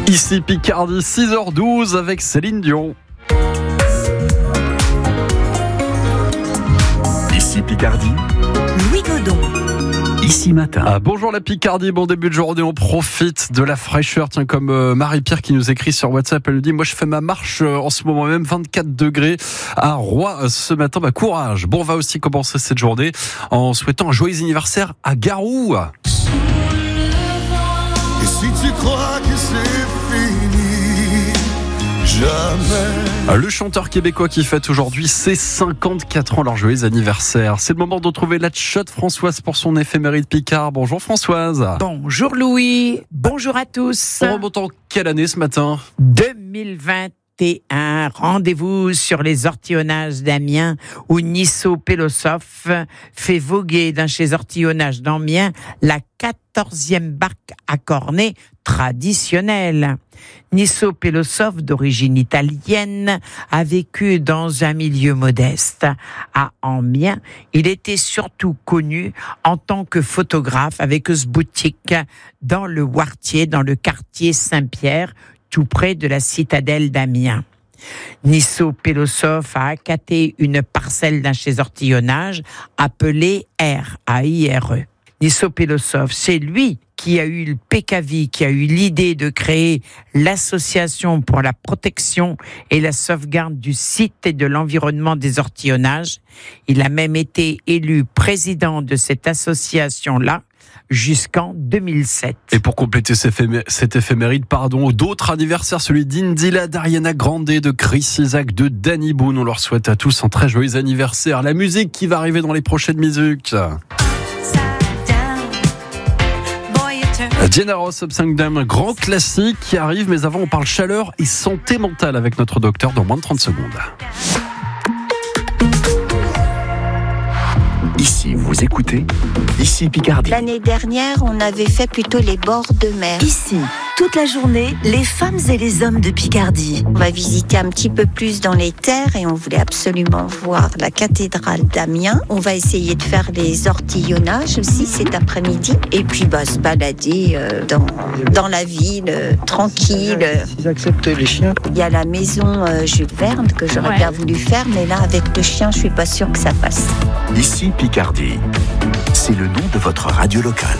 Ici Picardie, 6h12 avec Céline Dion. Ici Picardie, Louis Godon. Ici Matin. Bonjour la Picardie, bon début de journée, on profite de la fraîcheur. Tiens, comme Marie-Pierre qui nous écrit sur WhatsApp, elle nous dit, moi je fais ma marche en ce moment même, 24 degrés à Roy ce matin, courage. Bon, on va aussi commencer cette journée en souhaitant un joyeux anniversaire à Garou. Et si tu crois que c'est fini, jamais. Le chanteur québécois qui fête aujourd'hui ses 54 ans, leur joyeux anniversaire. C'est le moment de retrouver la tchotte Françoise pour son éphéméride Picard. Bonjour Françoise. Bonjour Louis, bonjour à tous. On remonte en quelle année ce matin ? 2021, rendez-vous sur les ortillonnages d'Amiens où Nisso Pelosov fait voguer d'un chez ortillonnage d'Amiens la 14e barque à cornet traditionnelle. Nisso Pelosov, d'origine italienne, a vécu dans un milieu modeste. À Amiens, il était surtout connu en tant que photographe avec une boutique dans le Wartier, dans le quartier Saint-Pierre, tout près de la citadelle d'Amiens. Nisso Pelosov a accaté une parcelle d'un chez ortillonnage appelée AIRE. Nisso Pelosov, c'est lui qui a eu le PKV, qui a eu l'idée de créer l'association pour la protection et la sauvegarde du site et de l'environnement des ortillonnages. Il a même été élu président de cette association-là jusqu'en 2007. Et pour compléter cette éphéméride, d'autres anniversaires, celui d'Indila, d'Ariana Grande, de Chris Isaak, de Danny Boone. On leur souhaite à tous un très joyeux anniversaire. La musique qui va arriver dans les prochaines minutes. Diana Ross, Upside Down, grand classique qui arrive, mais avant on parle chaleur et santé mentale avec notre docteur dans moins de 30 secondes. Ici, vous écoutez Ici Picardie. L'année dernière, on avait fait plutôt les bords de mer. Ici, toute la journée, les femmes et les hommes de Picardie. On va visiter un petit peu plus dans les terres et on voulait absolument voir la cathédrale d'Amiens. On va essayer de faire les ortillonnages aussi cet après-midi. Et puis se balader dans la ville, tranquille. Ils acceptent les chiens. Il y a la maison Jules Verne que j'aurais bien voulu faire, mais là, avec le chien, je suis pas sûre que ça passe. Ici Picardie, c'est le nom de votre radio locale.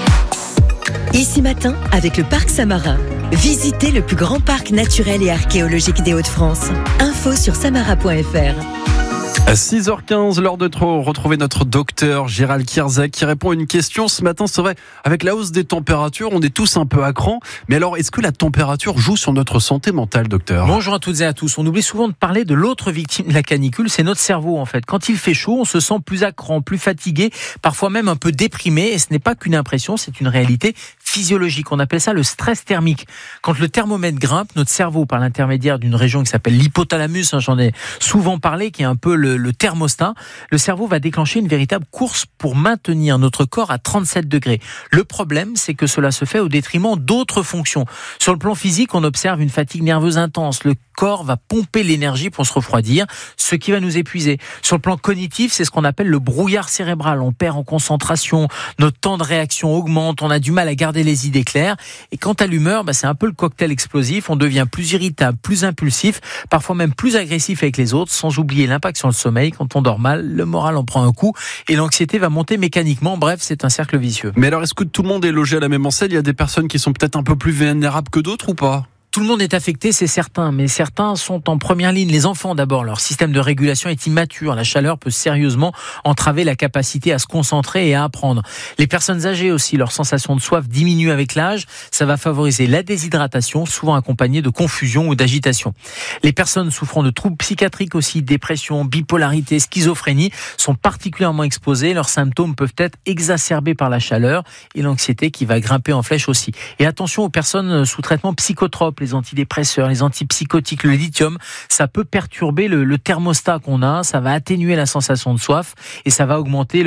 Ici Matin, avec le Parc Samarin. Visitez le plus grand parc naturel et archéologique des Hauts-de-France. Info sur samara.fr. À 6h15, l'heure de retrouver notre docteur Gérald Kierzek qui répond à une question ce matin. C'est vrai, avec la hausse des températures, on est tous un peu à cran. Mais alors, est-ce que la température joue sur notre santé mentale, docteur ? Bonjour à toutes et à tous. On oublie souvent de parler de l'autre victime de la canicule, c'est notre cerveau en fait. Quand il fait chaud, on se sent plus à cran, plus fatigué, parfois même un peu déprimé. Et ce n'est pas qu'une impression, c'est une réalité physiologique. On appelle ça le stress thermique. Quand le thermomètre grimpe, notre cerveau, par l'intermédiaire d'une région qui s'appelle l'hypothalamus, j'en ai souvent parlé, qui est un peu le thermostat, le cerveau va déclencher une véritable course pour maintenir notre corps à 37 degrés. Le problème, c'est que cela se fait au détriment d'autres fonctions. Sur le plan physique, on observe une fatigue nerveuse intense. Le corps va pomper l'énergie pour se refroidir, ce qui va nous épuiser. Sur le plan cognitif, c'est ce qu'on appelle le brouillard cérébral. On perd en concentration, notre temps de réaction augmente, on a du mal à garder les idées claires. Et quant à l'humeur, c'est un peu le cocktail explosif. On devient plus irritable, plus impulsif, parfois même plus agressif avec les autres, sans oublier l'impact sur le sommeil. Quand on dort mal, le moral en prend un coup et l'anxiété va monter mécaniquement. Bref, c'est un cercle vicieux. Mais alors, est-ce que tout le monde est logé à la même enseigne ? Il y a des personnes qui sont peut-être un peu plus vulnérables que d'autres ou pas ? Tout le monde est affecté, c'est certain, mais certains sont en première ligne. Les enfants d'abord, leur système de régulation est immature. La chaleur peut sérieusement entraver la capacité à se concentrer et à apprendre. Les personnes âgées aussi, leur sensation de soif diminue avec l'âge. Ça va favoriser la déshydratation, souvent accompagnée de confusion ou d'agitation. Les personnes souffrant de troubles psychiatriques aussi, dépression, bipolarité, schizophrénie, sont particulièrement exposées. Leurs symptômes peuvent être exacerbés par la chaleur et l'anxiété qui va grimper en flèche aussi. Et attention aux personnes sous traitement psychotrope, les antidépresseurs, les antipsychotiques, le lithium, ça peut perturber le thermostat qu'on a, ça va atténuer la sensation de soif et ça va augmenter